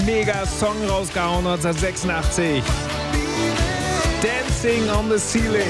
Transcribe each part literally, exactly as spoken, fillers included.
Mega Song rausgehauen neunzehnhundertsechsundachtzig. Dancing on the Ceiling.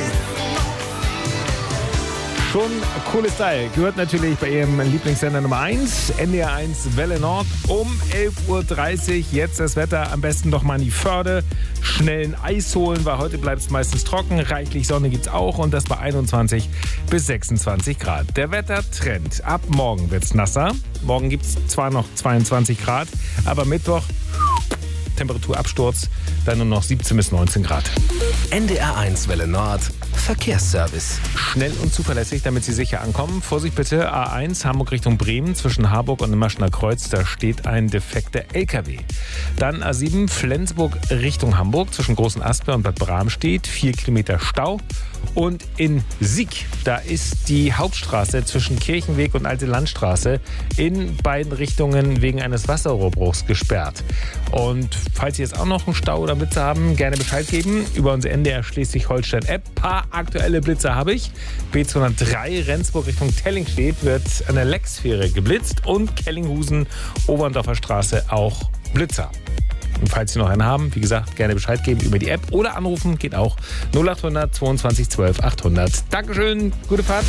Schon cooles Style. Gehört natürlich bei Ihrem Lieblingssender Nummer eins, N D R eins Welle Nord um elf Uhr dreißig. Jetzt das Wetter, am besten doch mal in die Förde. Schnell ein Eis holen, weil heute bleibt es meistens trocken. Reichlich Sonne gibt's auch und das bei einundzwanzig bis sechsundzwanzig Grad. Der Wettertrend. Ab morgen wird's nasser. Morgen gibt's zwar noch zweiundzwanzig Grad, aber Mittwoch Temperaturabsturz, dann nur noch siebzehn bis neunzehn Grad. N D R eins Welle Nord Verkehrsservice. Schnell und zuverlässig, damit Sie sicher ankommen. Vorsicht bitte, A eins Hamburg Richtung Bremen zwischen Harburg und dem Maschner Kreuz, da steht ein defekter L K W. Dann A sieben Flensburg Richtung Hamburg zwischen Großen Aspe und Bad Bramstedt, vier Kilometer Stau. Und in Sieg, da ist die Hauptstraße zwischen Kirchenweg und Alte Landstraße in beiden Richtungen wegen eines Wasserrohrbruchs gesperrt. Und falls Sie jetzt auch noch einen Stau oder Blitze haben, gerne Bescheid geben über unsere N D R Schleswig-Holstein-App. Paar aktuelle Blitze habe ich. B zweihundertdrei Rendsburg Richtung Tellingstedt wird an der Lecksfähre geblitzt und Kellinghusen, Oberndorfer Straße auch Blitzer. Und falls Sie noch einen haben, wie gesagt, gerne Bescheid geben über die App oder anrufen, geht auch null acht hundert zweiundzwanzig zwölf achthundert. Dankeschön, gute Fahrt.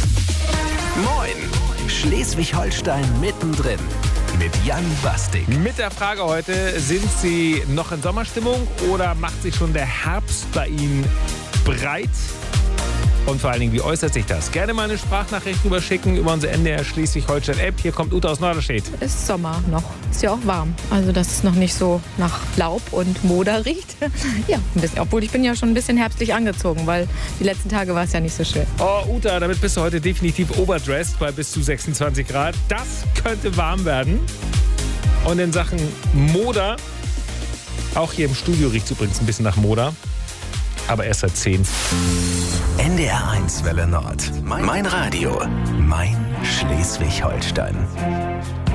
Moin, Schleswig-Holstein mittendrin mit Jan Bastik. Mit der Frage heute, sind Sie noch in Sommerstimmung oder macht sich schon der Herbst bei Ihnen breit? Und vor allen Dingen, wie äußert sich das? Gerne mal eine Sprachnachricht rüberschicken über unsere N D R Schleswig-Holstein-App. Hier kommt Uta aus Norderstedt. Ist Sommer noch. Ist ja auch warm. Also, dass es noch nicht so nach Laub und Moder riecht. Ja, ein bisschen. Obwohl, ich bin ja schon ein bisschen herbstlich angezogen, weil die letzten Tage war es ja nicht so schön. Oh, Uta, damit bist du heute definitiv overdressed bei bis zu sechsundzwanzig Grad. Das könnte warm werden. Und in Sachen Moder, auch hier im Studio riecht es übrigens ein bisschen nach Moder. Aber erst seit zehn. N D R eins Welle Nord. Mein Radio. Mein Schleswig-Holstein.